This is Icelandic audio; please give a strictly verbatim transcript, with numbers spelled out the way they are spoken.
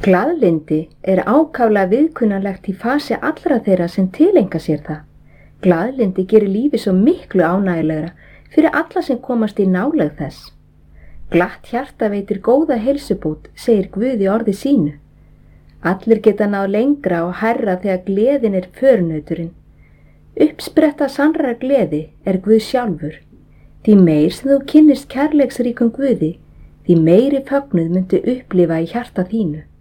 Glaðlyndi er ákaflega viðkunnanlegt í fasi allra þeirra sem tileinka sér það. Glaðlyndi gerir lífi svo miklu ánægjulegra fyrir alla sem komast í nálægð þess. Glatt hjarta veitir góða heilsubót, segir Guð í orði sínu. Allir geta náð lengra og hærra þegar gleðin er förunauturinn. Uppspretta sannrar gleði er Guð sjálfur. Því meir sem þú kynnist kærleiksríkum Guði, því meiri fögnuð muntu upplifa í hjarta þínu.